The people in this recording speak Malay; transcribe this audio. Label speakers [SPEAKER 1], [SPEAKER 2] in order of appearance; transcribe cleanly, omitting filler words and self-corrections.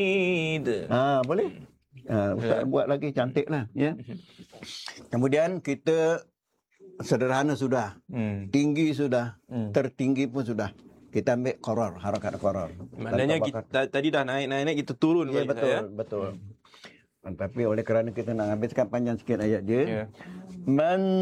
[SPEAKER 1] Boleh. Ustaz buat lagi cantik lah, ya. Kemudian kita sederhana sudah, tinggi sudah, tertinggi pun sudah. Kita ambil qarar, harakat qarar.
[SPEAKER 2] Maknanya tadi dah naik kita turun.
[SPEAKER 1] Ya, betul. Tapi oleh kerana kita nak habiskan panjang sikit ayat dia. Man